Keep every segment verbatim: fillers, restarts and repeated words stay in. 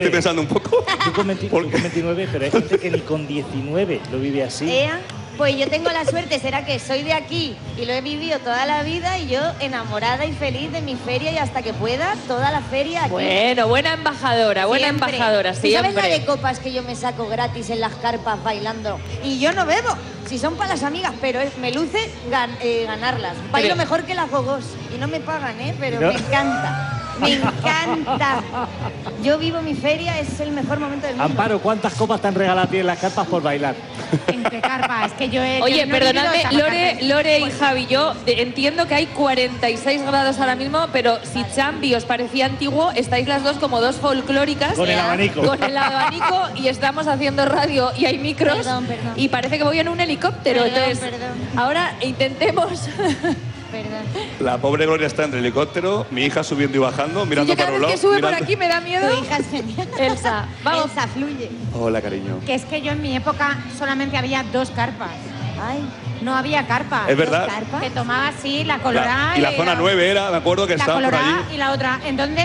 Estoy pensando un poco. Tú con, veinte, tú con veintinueve, pero hay gente que ni con diecinueve lo vive así. ¿Ea? Pues yo tengo la suerte, será que soy de aquí y lo he vivido toda la vida y yo enamorada y feliz de mi feria y hasta que pueda, toda la feria aquí. Bueno, buena embajadora, buena Siempre. embajadora, ¿Tú sabes siempre. la de copas que yo me saco gratis en las carpas bailando? Y yo no bebo, si son para las amigas, pero es, me luce gan, eh, ganarlas. Bailo Pero... mejor que las gogos y no me pagan, ¿eh? Pero ¿No? me encanta. Me encanta. Yo vivo mi feria, es el mejor momento del mundo. Amparo, ¿cuántas copas te han regalado a ti en las carpas por bailar? ¿En qué carpa? Es que yo he... Oye, yo no he perdonadme, vivido esa Lore, parte. Lore y Javi, yo de- entiendo que hay cuarenta y seis grados ahora mismo, pero si Chambi os parecía antiguo, estáis las dos como dos folclóricas. Con el abanico. Con el abanico y estamos haciendo radio y hay micros. Perdón, perdón. Y parece que voy en un helicóptero. Perdón, Entonces, perdón. ahora intentemos... Perdón. La pobre Gloria está en el helicóptero, mi hija subiendo y bajando, mirando Yo cada para un vez lado. que sube mirando... por aquí me da miedo. Tu hija es genial. Elsa, vamos. Elsa, fluye. Hola, cariño. Que es que yo en mi época solamente había dos carpas. Ay, No había carpas. Es verdad. ¿dos carpas? Que tomaba así la La- colorada. y la zona nueve era, me acuerdo que La estaba por colorada allí. y la otra. Entonces,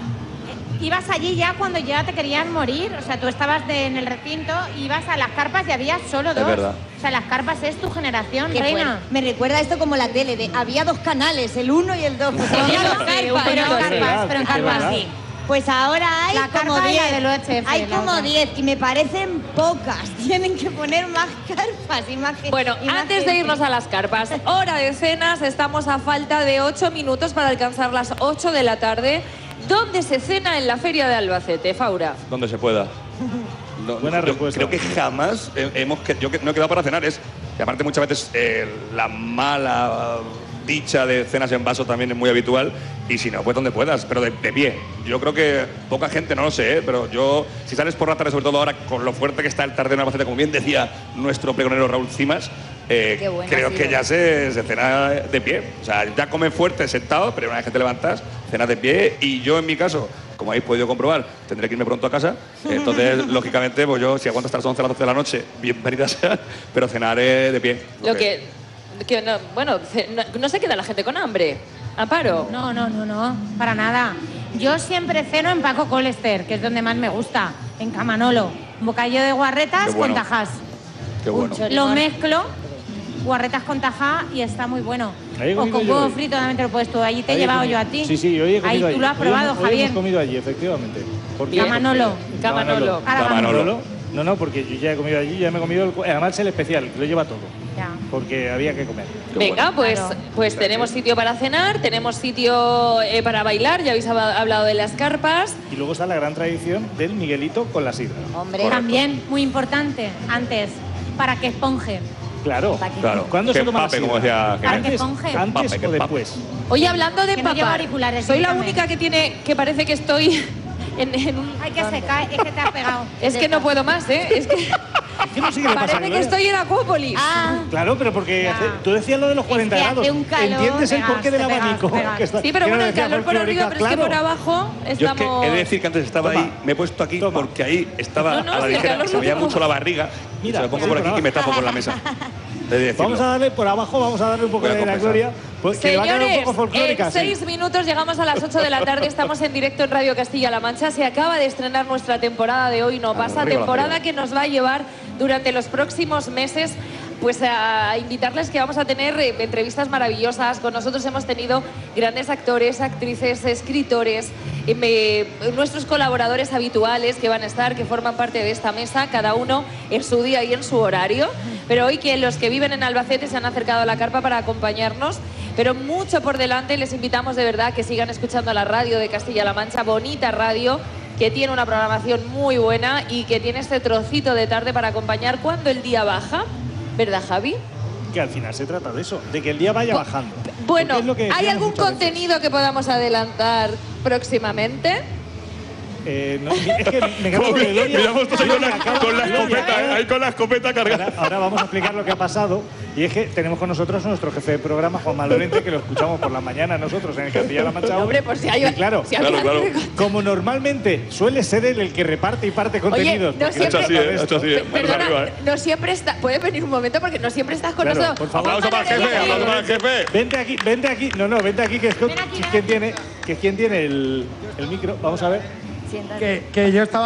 eh, ibas allí ya cuando ya te querían morir. O sea, tú estabas de- en el recinto, ibas a las carpas y había solo dos. verdad. O sea, las carpas es tu generación, Qué reina. bueno. Me recuerda esto como la tele, de había dos canales, el uno y el dos. Pues Sí, había no, dos sí, carpas, un Pero en poquito de carpas, verdad, pero en es que carpas verdad. sí. Pues ahora hay La como carpa y la diez. del U H F, Hay la como otra. diez y me parecen pocas. Tienen que poner más carpas y más gente. Bueno, y más antes de gente. irnos a las carpas, hora de cenas, estamos a falta de ocho minutos para alcanzar las ocho de la tarde. ¿Dónde se cena en la Feria de Albacete, Faura? Donde se pueda. No, Buena yo respuesta. Creo que jamás he- hemos que yo que no he quedado para cenar es y aparte muchas veces eh, la mala dicha de cenas en vaso también es muy habitual y si no pues donde puedas pero de, de pie. Yo creo que poca gente, no lo sé, ¿eh? Pero yo si sales por la tarde, sobre todo ahora con lo fuerte que está el tardeo en Albacete, como bien decía nuestro pregonero Raúl Cimas, eh, Qué bueno creo ha que sido. ya se, se cena de pie. O sea, ya comes fuerte sentado, pero una vez que te levantas, cenas de pie y yo en mi caso, como habéis podido comprobar, tendré que irme pronto a casa. Entonces, lógicamente, pues yo, si aguanto hasta las once a las doce de la noche, bienvenida sea, pero cenaré de pie. Lo que, que no, bueno, ce- no, no se queda la gente con hambre. Amparo. No, no, no, no, para nada. Yo siempre ceno en Paco Colester, que es donde más me gusta, en Camanolo. Un bocadillo de guarretas Qué bueno. con tajás. Qué bueno. Mucho. Lo mezclo, guarretas con tajá y está muy bueno. Ahí he O comido con yo huevo hoy. frito también te lo puedes tú. Allí te he Ahí he llevado comido. yo a ti. Sí, sí, hoy he comido Ahí allí. tú lo has Hoy probado, hemos- hoy Javier. hemos comido allí, efectivamente. ¿Por qué? Bien. Camanolo. Camanolo. Ahora Camanolo. No, no, porque yo ya he comido allí, ya me he comido el, además el especial, que lo lleva todo, Ya. porque había que comer. Qué Venga, bueno. pues, Claro. pues tenemos sitio para cenar, tenemos sitio eh, para bailar, ya habéis hab- hablado de las carpas. Y luego está la gran tradición del Miguelito con la sidra. Hombre, Correcto. También, muy importante, antes, para que esponje. Claro. Claro. ¿Cuándo Que se toma la pape, como sidra? decía Jiménez. Para que ¿Antes, esponje. antes Pape, que o pape. después? Oye, hablando de Que no lleva empapar, auriculares, soy la quítame. única que tiene, que parece que estoy en, en un... Ay, que se cae, es que te has pegado. Es que no puedo más, ¿eh? Es que Es que no sé qué le pasa a parece que Gloria. estoy en Acuópolis. Ah, Claro, pero porque Ya. hace- tú decías lo de los cuarenta que grados. hace un calor, ¿Entiendes el pegas, porqué del te pegas, abanico? pegas. Que está- Sí, pero que bueno, no el decía calor por arriba, folclórica, pero es que por claro. abajo Yo es que estamos... he de decir que antes estaba Toma. ahí, me he puesto aquí Toma. porque ahí estaba No, no, a la si el ligera, calor que se lo veía tengo. mucho la barriga. Mira, se lo pongo sí, por por aquí y me tapo con la mesa. He de decirlo. Vamos a darle por abajo, vamos a darle un poco Voy a de la confesar. gloria. Pues, que le va a quedar un Señores, poco folclórica. en sí. seis minutos llegamos a las ocho de la tarde, estamos en directo en Radio Castilla-La Mancha. Se acaba de estrenar nuestra temporada de Hoy No Pasa, arriba la temporada feria. que nos va a llevar durante los próximos meses pues a invitarles que vamos a tener eh, entrevistas maravillosas. Con nosotros hemos tenido grandes actores, actrices, escritores, eh, me- nuestros colaboradores habituales que van a estar, que forman parte de esta mesa, cada uno en su día y en su horario. Pero hoy que los que viven en Albacete se han acercado a la carpa para acompañarnos, pero mucho por delante. Les invitamos de verdad que sigan escuchando la radio de Castilla-La Mancha, bonita radio, que tiene una programación muy buena y que tiene este trocito de tarde para acompañar cuando el día baja. ¿Verdad, Javi? Que al final se trata de eso, de que el día vaya bajando. Bueno, Porque es lo que ¿hay decíamos algún muchas veces. contenido que podamos adelantar próximamente? Eh, no, es que me quedo con Gloria. Miramos todos ahí con la, Acaba- con la Gloria, escopeta, eh. ahí con la escopeta cargada. Ahora, ahora vamos a explicar lo que ha pasado. Y es que tenemos con nosotros a nuestro jefe de programa, Juan Malorente, que lo escuchamos por la mañana nosotros en el Castilla-La Mancha. No, hombre, por si hay... Y claro, si había- claro, claro. como normalmente suele ser él el que reparte y parte contenidos. no porque siempre- se Ha hecho así, trata de ¿eh? Ha esto. hecho así, ¿eh? Manos Perdona, arriba, ¿eh? no siempre está... Puede venir un momento porque no siempre estás con Claro, nosotros. por favor. Aplauso para el jefe, aplauso para el jefe. Vente aquí, vente aquí. No, no, vente aquí, que es, Ven aquí, ven quien aquí. tiene, que es quien tiene el, el micro. Vamos a ver. siéntate. que, que yo estaba